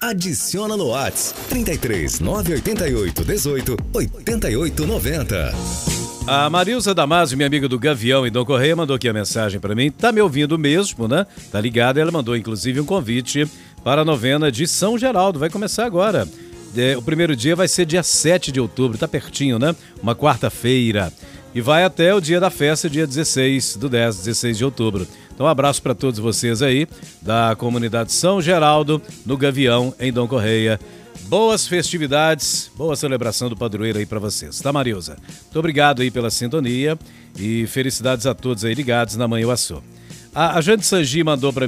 Adiciona no WhatsApp 33 988 18 88 90. A Marilza Damasio, minha amiga do Gavião e Dom Correia, mandou aqui a mensagem para mim. Tá me ouvindo mesmo, né? Tá ligada? Ela mandou inclusive um convite para a novena de São Geraldo. Vai começar agora. O primeiro dia vai ser dia 7 de outubro, tá pertinho, né? Uma quarta-feira. E vai até o dia da festa, dia 16 de outubro. Então, um abraço para todos vocês aí, da comunidade São Geraldo, no Gavião, em Dom Correia. Boas festividades, boa celebração do padroeiro aí para vocês, tá, Marilza? Muito obrigado aí pela sintonia e felicidades a todos aí ligados na Manhã Eu Assou. A Jane Sangi mandou para